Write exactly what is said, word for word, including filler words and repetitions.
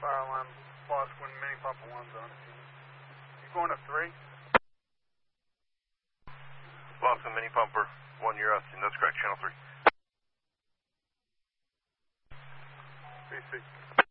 fire alarm, lost when mini pumper one's on. You going to three? Boston mini pumper, one year Austin, that's correct, channel three. B C.